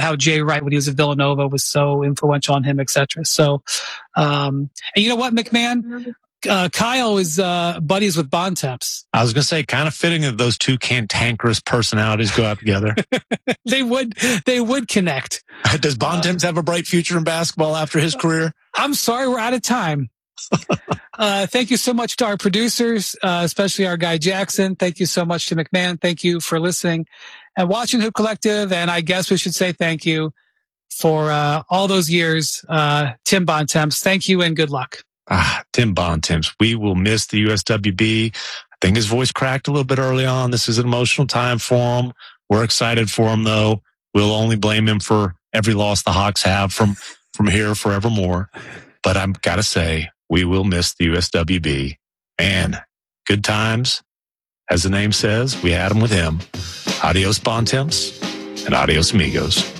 how Jay Wright, when he was at Villanova, was so influential on him, etc. So, and you know what, McMahon? Kyle is buddies with Bontemps. I was going to say, kind of fitting that those two cantankerous personalities go out together. They would connect. Does Bontemps have a bright future in basketball after his career? I'm sorry, we're out of time. Thank you so much to our producers, especially our guy Jackson. Thank you so much to McMahon. Thank you for listening and watching Hoop Collective. And I guess we should say thank you for all those years, Tim Bontemps. Thank you and good luck. Tim Bontemps. We will miss the USWB. I think his voice cracked a little bit early on. This is an emotional time for him. We're excited for him, though. We'll only blame him for every loss the Hawks have from here forevermore. But I've got to say, we will miss the USWB. And good times, as the name says, we had them with him. Adios, Bontemps, and adios, amigos.